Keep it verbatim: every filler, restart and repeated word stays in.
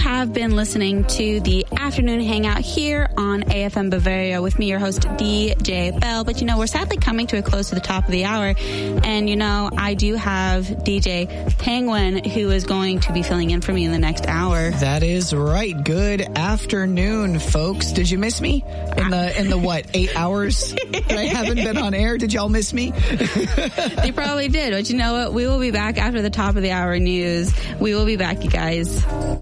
have been listening to the Afternoon Hangout here on A F M Bavaria with me, your host, D J Bell. But, you know, we're sadly coming to a close to the top of the hour. And, you know, I do have D J Penguin, who is going to be filling in for me in the next hour. That is right. Good afternoon, folks. Did you miss me in the, in the what, eight hours that I haven't been on air? Did y'all miss me? They probably did. But you know what? We will be back after the top of the hour news. We will be back, you guys.